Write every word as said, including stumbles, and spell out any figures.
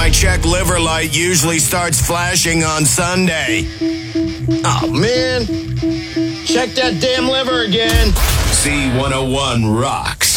my check liver light usually starts flashing on Sunday. Oh, man. Check that damn liver again. C one oh one rocks.